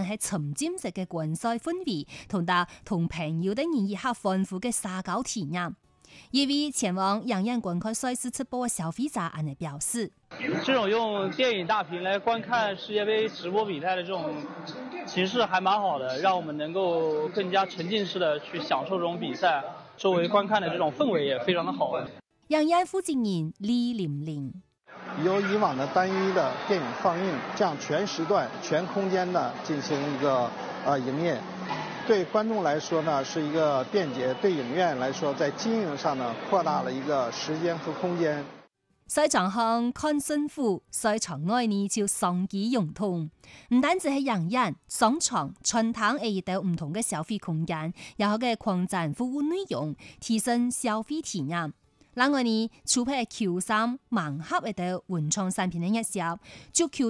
係沉浸式嘅觀賽氛圍，同朋友的人一刻歡呼嘅社交體驗。一位前往陽陽觀看賽事直播嘅消費者安尼表示： 這種用電影大屏來觀看世界盃直播比賽的這種形式還蠻好的，讓我們能夠更加沉浸式的去享受這種比賽，周圍觀看的這種氛圍也非常的好。 陽陽負責人李玲玲。 由以往的單一的電影放映，這樣全時段、全空間的進行一個營業，對觀眾來說呢是一個便捷，對影院來說在經營上呢擴大了一個時間和空間。 賽場上看辛苦，賽場外呢就雙機融通，唔單止係影院、商場、餐廳亦都有唔同嘅消費空間，有嘅擴展服務內容，提升消費體驗。另外呢，除咗球衫、盲盒亦都有文創產品嘅一些，就